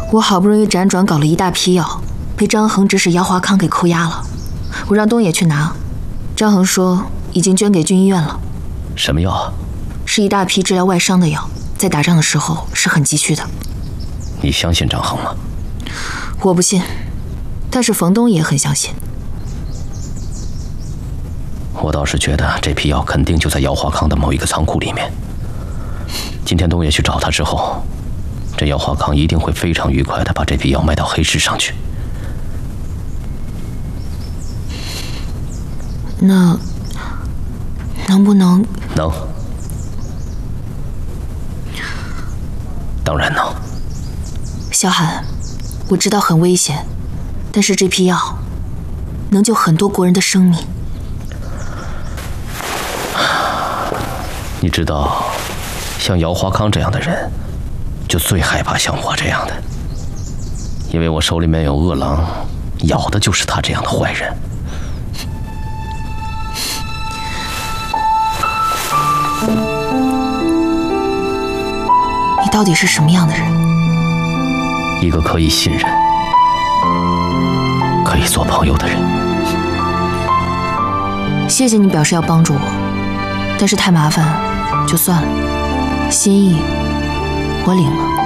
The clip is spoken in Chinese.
我好不容易辗转搞了一大批药，被张衡指使姚华康给扣押了。我让东野去拿，张衡说已经捐给军医院了。 什么药啊？ 是一大批治疗外伤的药，在打仗的时候是很急需的。 你相信张衡吗？ 我不信，但是冯东野很相信。 我倒是觉得这批药肯定就在姚华康的某一个仓库里面。今天东野去找他之后，这姚华康一定会非常愉快地把这批药卖到黑市上去。 那能不能？ 能，当然能。 小海，我知道很危险，但是这批药能救很多国人的生命。 你知道，像姚华康这样的人，就最害怕像我这样的，因为我手里面有饿狼，咬的就是他这样的坏人。 你到底是什么样的人？ 一个可以信任、可以做朋友的人。 谢谢你表示要帮助我，但是太麻烦，就算了。心意我领了。